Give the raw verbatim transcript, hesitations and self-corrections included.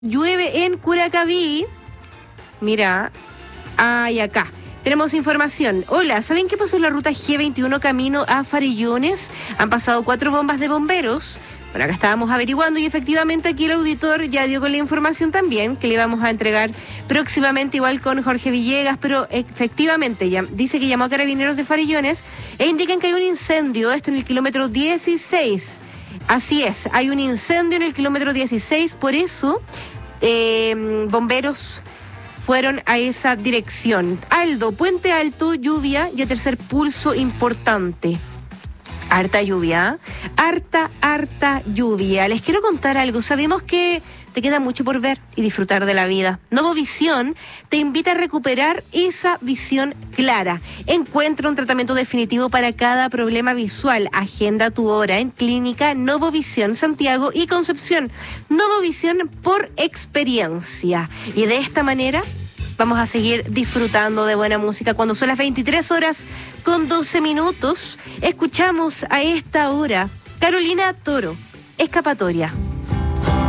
Llueve en Curacaví. Mira, ay, acá. Tenemos información. Hola, ¿saben qué pasó en la ruta G veintiuno camino a Farellones? Han pasado cuatro bombas de bomberos. Bueno, acá estábamos averiguando y efectivamente aquí el auditor ya dio con la información también, que le vamos a entregar próximamente igual con Jorge Villegas, pero efectivamente ya dice que llamó a Carabineros de Farellones e indican que hay un incendio, esto en el kilómetro dieciséis. Así es, hay un incendio en el kilómetro dieciséis, por eso eh, bomberos fueron a esa dirección. Aldo, Puente Alto, lluvia y a tercer pulso importante. Harta lluvia, harta, harta lluvia. Les quiero contar algo. Sabemos que te queda mucho por ver y disfrutar de la vida. Novovisión te invita a recuperar esa visión clara. Encuentra un tratamiento definitivo para cada problema visual. Agenda tu hora en Clínica Novovisión Santiago y Concepción. Novovisión por experiencia. Y de esta manera vamos a seguir disfrutando de buena música. Cuando son las veintitrés horas con doce minutos, escuchamos a esta hora Carolina Toro, Escapatoria.